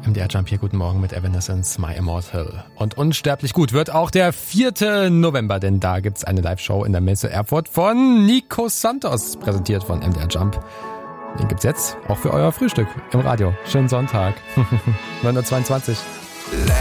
MDR Jump hier, guten Morgen mit Evanescence, My Immortal. Und unsterblich gut wird auch der 4. November, denn da gibt's eine Live-Show in der Messe Erfurt von Nico Santos, präsentiert von MDR Jump. Den gibt's jetzt auch für euer Frühstück im Radio. Schönen Sonntag. 9:22 Uhr.